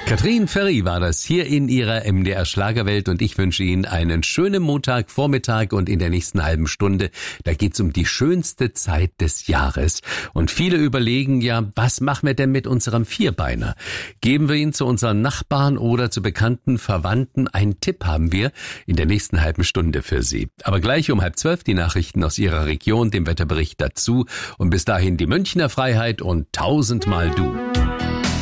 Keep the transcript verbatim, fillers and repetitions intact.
Katrin Ferry war das hier in ihrer M D R Schlagerwelt und ich wünsche Ihnen einen schönen Montagvormittag und in der nächsten halben Stunde, da geht's um die schönste Zeit des Jahres. Und viele überlegen ja, was machen wir denn mit unserem Vierbeiner? Geben wir ihn zu unseren Nachbarn oder zu bekannten Verwandten? Einen Tipp haben wir in der nächsten halben Stunde für Sie. Aber gleich um halb zwölf die Nachrichten aus Ihrer Region, dem Wetterbericht dazu und bis dahin die Münchner Freiheit und tausendmal du.